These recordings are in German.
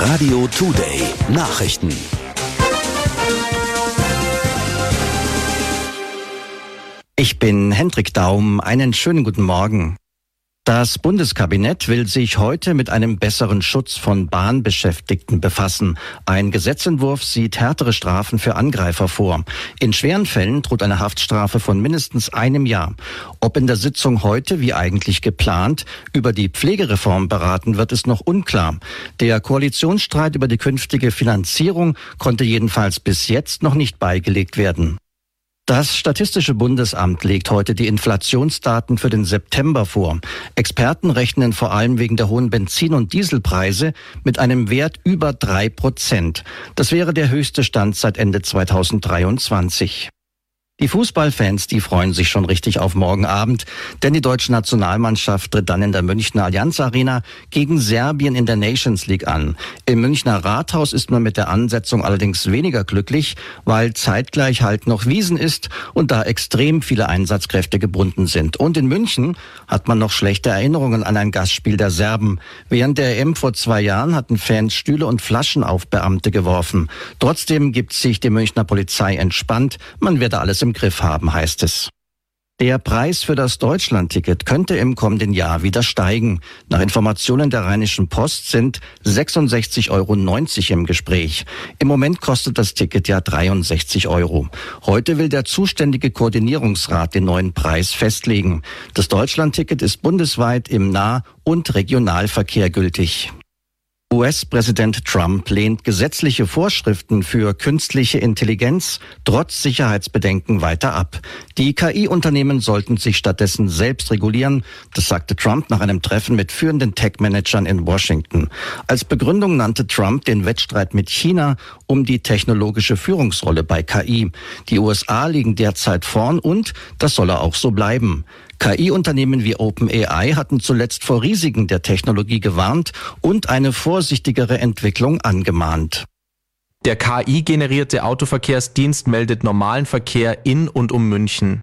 Radio Today Nachrichten. Ich bin Hendrik Daum. Einen schönen guten Morgen. Das Bundeskabinett will sich heute mit einem besseren Schutz von Bahnbeschäftigten befassen. Ein Gesetzentwurf sieht härtere Strafen für Angreifer vor. In schweren Fällen droht eine Haftstrafe von mindestens einem Jahr. Ob in der Sitzung heute, wie eigentlich geplant, über die Pflegereform beraten wird, ist noch unklar. Der Koalitionsstreit über die künftige Finanzierung konnte jedenfalls bis jetzt noch nicht beigelegt werden. Das Statistische Bundesamt legt heute die Inflationsdaten für den September vor. Experten rechnen vor allem wegen der hohen Benzin- und Dieselpreise mit einem Wert über 3%. Das wäre der höchste Stand seit Ende 2023. Die Fußballfans, die freuen sich schon richtig auf morgen Abend, denn die deutsche Nationalmannschaft tritt dann in der Münchner Allianz Arena gegen Serbien in der Nations League an. Im Münchner Rathaus ist man mit der Ansetzung allerdings weniger glücklich, weil zeitgleich halt noch Wiesn ist und da extrem viele Einsatzkräfte gebunden sind. Und in München hat man noch schlechte Erinnerungen an ein Gastspiel der Serben. Während der EM vor 2 Jahren hatten Fans Stühle und Flaschen auf Beamte geworfen. Trotzdem gibt sich die Münchner Polizei entspannt. Man werde alles im Griff haben, heißt es. Der Preis für das Deutschlandticket könnte im kommenden Jahr wieder steigen. Nach Informationen der Rheinischen Post sind 66,90 € im Gespräch. Im Moment kostet das Ticket ja 63 €. Heute will der zuständige Koordinierungsrat den neuen Preis festlegen. Das Deutschlandticket ist bundesweit im Nah- und Regionalverkehr gültig. US-Präsident Trump lehnt gesetzliche Vorschriften für künstliche Intelligenz trotz Sicherheitsbedenken weiter ab. Die KI-Unternehmen sollten sich stattdessen selbst regulieren, das sagte Trump nach einem Treffen mit führenden Tech-Managern in Washington. Als Begründung nannte Trump den Wettstreit mit China um die technologische Führungsrolle bei KI. Die USA liegen derzeit vorn und das solle auch so bleiben. KI-Unternehmen wie OpenAI hatten zuletzt vor Risiken der Technologie gewarnt und eine vorsichtigere Entwicklung angemahnt. Der KI-generierte Autoverkehrsdienst meldet normalen Verkehr in und um München.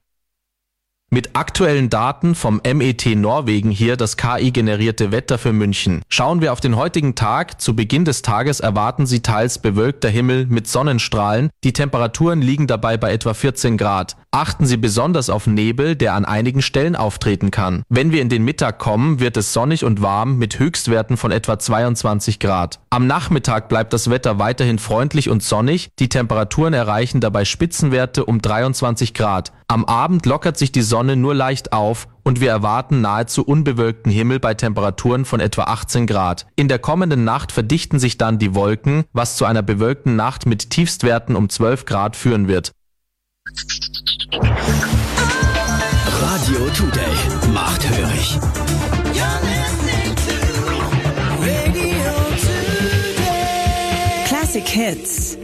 Mit aktuellen Daten vom MET Norwegen hier das KI-generierte Wetter für München. Schauen wir auf den heutigen Tag. Zu Beginn des Tages erwarten Sie teils bewölkter Himmel mit Sonnenstrahlen. Die Temperaturen liegen dabei bei etwa 14 Grad. Achten Sie besonders auf Nebel, der an einigen Stellen auftreten kann. Wenn wir in den Mittag kommen, wird es sonnig und warm mit Höchstwerten von etwa 22 Grad. Am Nachmittag bleibt das Wetter weiterhin freundlich und sonnig. Die Temperaturen erreichen dabei Spitzenwerte um 23 Grad. Am Abend lockert sich die Sonne nur leicht auf und wir erwarten nahezu unbewölkten Himmel bei Temperaturen von etwa 18 Grad. In der kommenden Nacht verdichten sich dann die Wolken, was zu einer bewölkten Nacht mit Tiefstwerten um 12 Grad führen wird. Radio Today macht hörig. Classic Hits.